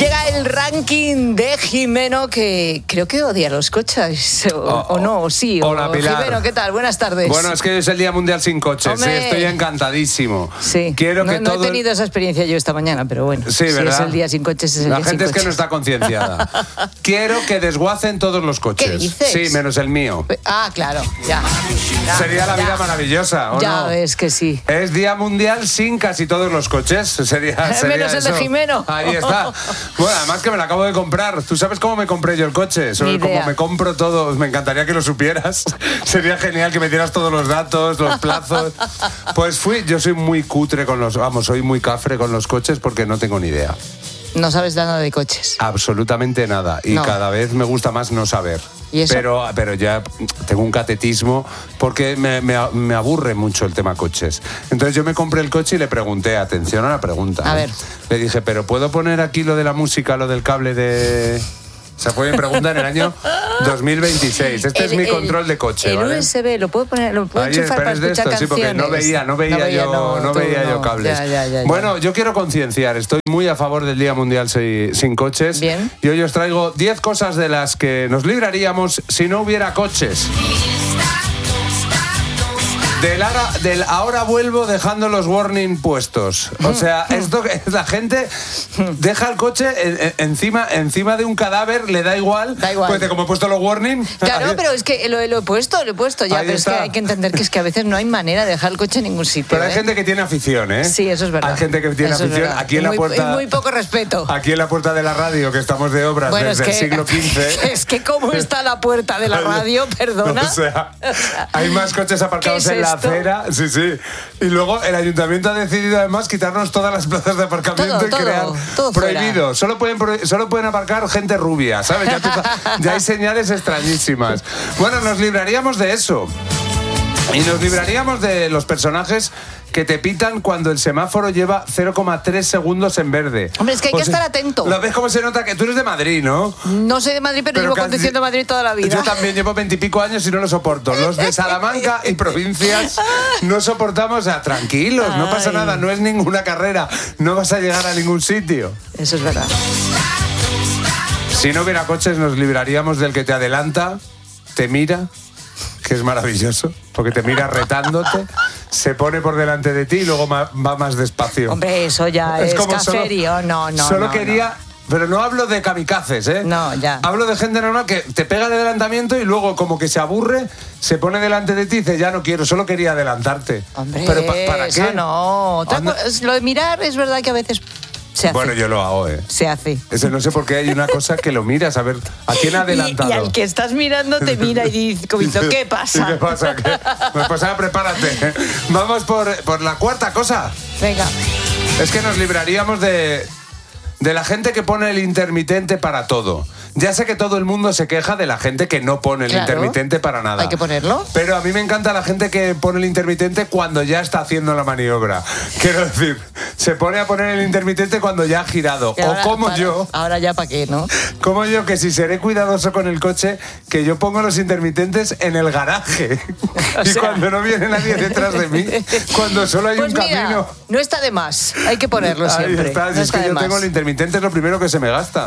Llega el ranking de Jimeno, que creo que odia los coches, o no, o sí. Hola, Pilar. Jimeno, ¿qué tal? Buenas tardes. Bueno, es que hoy es el Día Mundial sin coches. Sí, estoy encantadísimo. Sí. Quiero que no he tenido esa experiencia yo esta mañana, pero bueno. Sí, ¿verdad? Si es el día sin coches, es el La día sin gente coches. es que no está concienciada. Quiero que desguacen todos los coches. ¿Qué dices? Sí, menos el mío. Ah, claro, ya. Sería la vida maravillosa, ¿o ya no? ves que sí. Es Día Mundial sin casi todos los coches. Sería menos el eso. de Jimeno. Ahí está. Bueno, además que me lo acabo de comprar. ¿Tú sabes cómo me compré yo el coche? Ni idea. Como me compro todo. Me encantaría que lo supieras. Sería genial que me dieras todos los datos, los plazos. Pues yo soy muy cutre con los... Vamos, soy muy cafre con los coches porque no tengo ni idea. No sabes nada de coches. Absolutamente nada. Y No. cada vez me gusta más no saber. ¿Y eso? Pero ya tengo un catetismo porque me aburre mucho el tema coches. Entonces yo me compré el coche y le pregunté, atención a la pregunta. A ver. Le dije, ¿pero puedo poner aquí lo de la música, lo del cable de...? O sea, fue mi pregunta en el año 2026. Este es mi control de coche, el ¿vale? USB, ¿lo puedo enchufar Pero para es de escuchar esto, sí, porque canciones? no veía yo cables. Ya. Bueno, yo quiero concienciar. Estoy muy a favor del Día Mundial sin coches. Bien. Y hoy os traigo 10 cosas de las que nos libraríamos si no hubiera coches. Del ahora vuelvo dejando los warning puestos. O sea, esto la gente deja el coche encima de un cadáver, le da igual. Da igual. Pues como he puesto los warning. Claro, pero es que lo he puesto ya, Ahí pero es que está. hay que entender que es que a veces no hay manera de dejar el coche en ningún sitio. Pero hay gente que tiene afición, ¿eh? Sí, eso es verdad. Hay gente que tiene Eso es afición. verdad. Aquí en Y la puerta. y muy poco respeto. Aquí en la puerta de la radio, que estamos de obras Bueno, desde el siglo XV. Es que cómo está la puerta de la radio, perdona. O sea, hay más coches aparcados ¿Qué es en la esto? acera. Sí. Y luego el ayuntamiento ha decidido además quitarnos todas las plazas de aparcamiento y crear todo prohibido. Solo pueden aparcar gente rubia, ¿sabes? Ya hay señales extrañísimas. Bueno, nos libraríamos de eso. Y nos libraríamos de los personajes que te pitan cuando el semáforo lleva 0,3 segundos en verde. Hombre, es que hay que estar atento. ¿Lo ves cómo se nota? Que tú eres de Madrid, ¿no? No soy de Madrid, pero llevo casi- conduciendo Madrid toda la vida. Yo también llevo 20 y pico años y no lo soporto. Los de Salamanca y provincias no soportamos. O sea, tranquilos, no pasa Ay. nada, no es ninguna carrera, no vas a llegar a ningún sitio. Eso es verdad. Si no hubiera coches, nos libraríamos del que te adelanta, te mira, que es maravilloso, porque te mira retándote, se pone por delante de ti y luego va más despacio. Hombre, eso ya es como caserío. No. Solo quería... Pero no hablo de kamikazes, ¿eh? No, ya. Hablo de gente normal que te pega el adelantamiento y luego como que se aburre, se pone delante de ti y dice, ya no quiero, solo quería adelantarte. Hombre, ¿Pero para qué? eso no. Otra Anda. lo de mirar es verdad que a veces se hace. Bueno, yo lo hago, ¿eh? Se hace. Ese no sé por qué hay una cosa que lo miras, a ver, ¿a quién ha adelantado? Y al que estás mirando te mira y dice, como diciendo, ¿qué pasa? ¿Qué pasa? Pues ahora prepárate. Vamos por la cuarta cosa. Venga. Es que nos libraríamos de la gente que pone el intermitente para todo. Ya sé que todo el mundo se queja de la gente que no pone el Claro. intermitente para nada. Hay que ponerlo. Pero a mí me encanta la gente que pone el intermitente cuando ya está haciendo la maniobra. Quiero decir, se pone a poner el intermitente cuando ya ha girado. Y ahora, O como yo, Ahora ya para qué, ¿no? que si seré cuidadoso con el coche, que yo pongo los intermitentes en el garaje. O Y sea- cuando no viene nadie detrás de mí, cuando solo hay Pues un mira, camino... no está de más. Hay que ponerlo Ahí siempre. está, No si es está que de yo más. tengo el intermitente, es lo primero que se me gasta.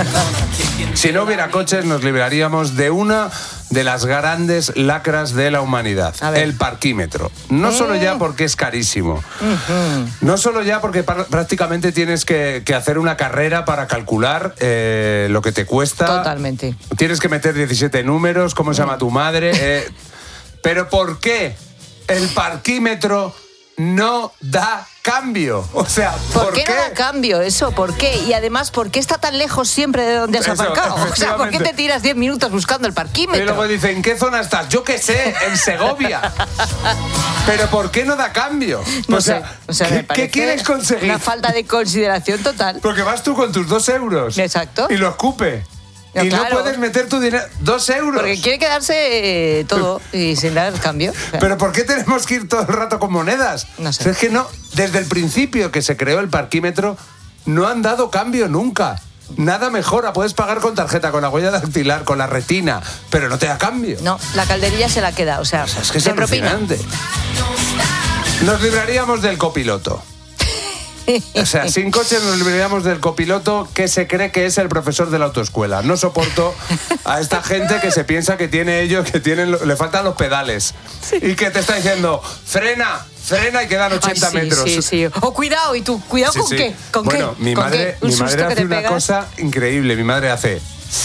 Si no hubiera coches, nos libraríamos de una de las grandes lacras de la humanidad, A ver. el parquímetro. No solo ya porque es carísimo, no solo ya porque prácticamente tienes que hacer una carrera para calcular lo que te cuesta. Totalmente. Tienes que meter 17 números, cómo se llama tu madre. Pero ¿por qué el parquímetro no da cambio? O sea, ¿Por qué no da cambio eso? ¿Por qué? Y además, ¿por qué está tan lejos siempre de donde has Eso, aparcado? O sea, ¿por qué efectivamente. te tiras 10 minutos buscando el Y parquímetro? luego dicen, ¿en qué zona estás? Yo qué sé, en Segovia. Pero ¿por qué no da cambio? No o sé. sea, O sea, me ¿qué parece quieres conseguir? Una falta de consideración total. Porque vas tú con tus 2 euros. Exacto. Y lo escupe. No, y claro. no puedes meter tu dinero. 2 euros. Porque quiere quedarse todo y sin dar cambio. O sea, ¿Pero por qué tenemos que ir todo el rato con monedas? No sé. O sea, es que no, desde el principio que se creó el parquímetro, no han dado cambio nunca. Nada mejora, puedes pagar con tarjeta, con la huella dactilar, con la retina, pero no te da cambio. no, la calderilla se la queda, o sea, Es que es de propina. alucinante. Nos libraríamos del copiloto. O sea, sin coche nos libraríamos del copiloto que se cree que es el profesor de la autoescuela. No soporto a esta gente que se piensa que tiene ellos, le faltan los pedales. Sí. Y que te está diciendo, frena y quedan 80 metros. Sí. O cuidado, y tú, ¿cuidado sí, con qué? ¿Con bueno, qué? mi madre hace una cosa increíble. Mi madre hace...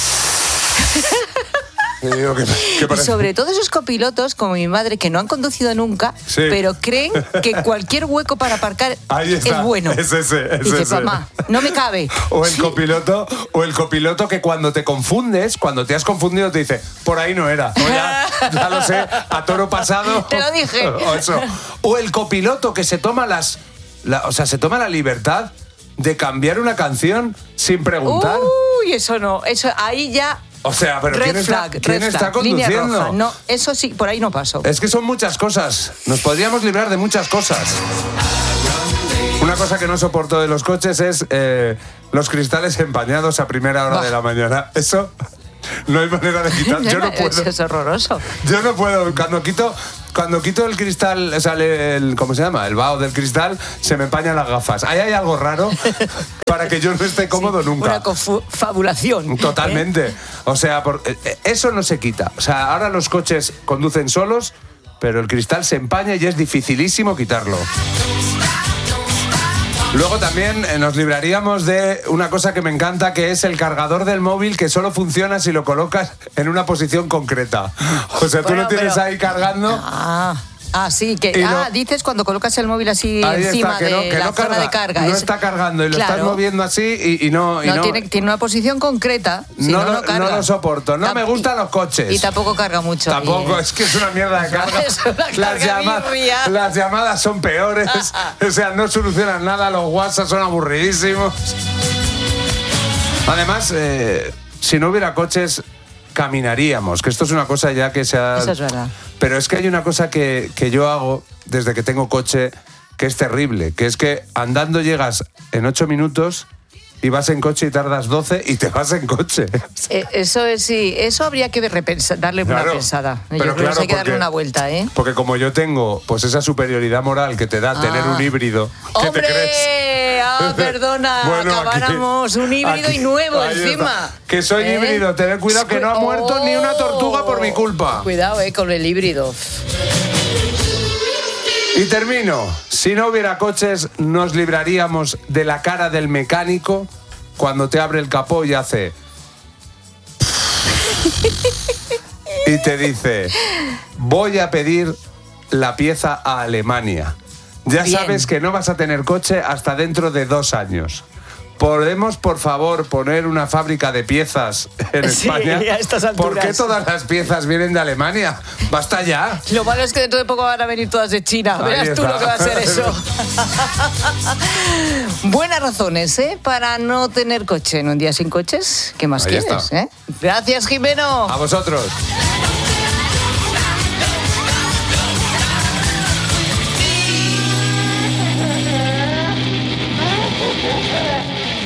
Y sobre todo esos copilotos, como mi madre, que no han conducido nunca, pero creen que cualquier hueco para aparcar es bueno. Es ese. Dice, mamá, no me cabe. O el copiloto que cuando te confundes, cuando te has confundido, te dice, por ahí no era. No, ya lo sé, a toro pasado. Te lo dije. O el copiloto que se toma se toma la libertad de cambiar una canción sin preguntar. Uy, eso no. Eso ahí ya... O sea, pero ¿quién está conduciendo? No, eso sí, por ahí no paso. Es que son muchas cosas. Nos podríamos librar de muchas cosas. Una cosa que no soporto de los coches es los cristales empañados a primera hora de la mañana. Eso no hay manera de quitar. Yo no puedo. Eso es horroroso. Yo no puedo. Cuando quito el cristal, sale ¿cómo se llama? El vaho del cristal, se me empañan las gafas. Ahí hay algo raro para que yo no esté cómodo nunca. Una confabulación. Totalmente. O sea, eso no se quita. O sea, ahora los coches conducen solos, pero el cristal se empaña y es dificilísimo quitarlo. Luego también nos libraríamos de una cosa que me encanta, que es el cargador del móvil, que solo funciona si lo colocas en una posición concreta. O sea, tú lo tienes ahí cargando... Sí, dices cuando colocas el móvil así encima de la zona de carga. No está cargando y lo estás moviendo así y no... Tiene una posición concreta, no carga. No lo soporto, no me gustan los coches. Y tampoco carga mucho. Tampoco, es que es una mierda de carga. Las llamadas son peores, o sea, no solucionan nada, los WhatsApp son aburridísimos. Además, si no hubiera coches... caminaríamos, que esto es una cosa ya que se ha... Eso es verdad. Pero es que hay una cosa que yo hago desde que tengo coche que es terrible, que es que andando llegas en 8 minutos y vas en coche y tardas 12 y te vas en coche. Eso es, sí, eso habría que darle una pensada. Yo creo que hay que darle una vuelta, ¿eh? Porque como yo tengo pues esa superioridad moral que te da tener un híbrido, ¿qué te crees? Perdona, bueno, acabáramos un híbrido y nuevo encima. Que soy híbrido, tened cuidado que no ha muerto ni una tortuga por mi culpa. Cuidado, con el híbrido. Y termino. Si no hubiera coches, nos libraríamos de la cara del mecánico cuando te abre el capó y hace... y te dice, voy a pedir la pieza a Alemania. Ya sabes que no vas a tener coche hasta dentro de 2 años. ¿Podemos, por favor, poner una fábrica de piezas en España? A estas alturas. ¿Por qué todas las piezas vienen de Alemania? ¡Basta ya! Lo malo es que dentro de poco van a venir todas de China. Verás tú lo que va a ser eso. Buenas razones, para no tener coche en un día sin coches. ¿Qué más quieres? Gracias, Jimeno. A vosotros.